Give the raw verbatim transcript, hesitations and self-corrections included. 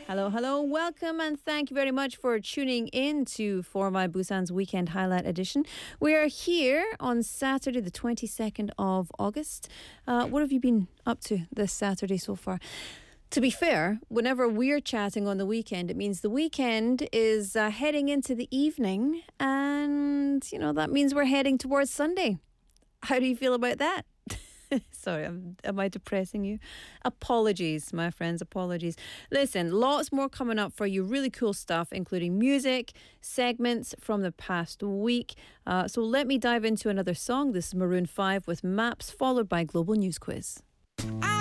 Hello, hello, welcome, and thank you very much for tuning in to For My Busan's Weekend Highlight Edition. We are here on Saturday, the twenty-second of August. Uh, what have you been up to this Saturday so far? To be fair, whenever we're chatting on the weekend, it means the weekend is uh, heading into the evening, and, you know, that means we're heading towards Sunday. How do you feel about that? Sorry, am, am I depressing you? Apologies, my friends, apologies. Listen, lots more coming up for you. Really cool stuff, including music, segments from the past week. Uh, so let me dive into another song. This is Maroon five with Maps, followed by Global News Quiz.